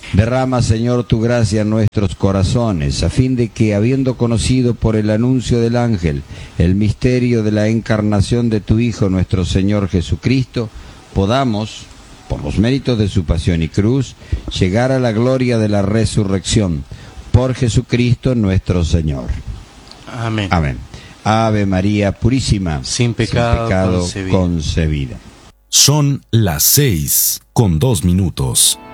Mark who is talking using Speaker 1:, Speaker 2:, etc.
Speaker 1: Derrama, Señor, tu gracia en nuestros corazones, a fin de que, habiendo conocido por el anuncio del ángel el misterio de la encarnación de tu Hijo, nuestro Señor Jesucristo, podamos, por los méritos de su pasión y cruz, llegar a la gloria de la resurrección. Por Jesucristo nuestro Señor.
Speaker 2: Amén.
Speaker 1: Amén. Ave María Purísima,
Speaker 2: sin pecado concebida.
Speaker 3: Son las 6:02.